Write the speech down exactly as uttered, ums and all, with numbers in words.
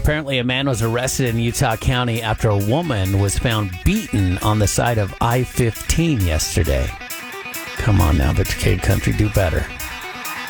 Apparently, a man was arrested in Utah County after a woman was found beaten on the side of I fifteen yesterday. Come on now, Victor Cade Country, do better.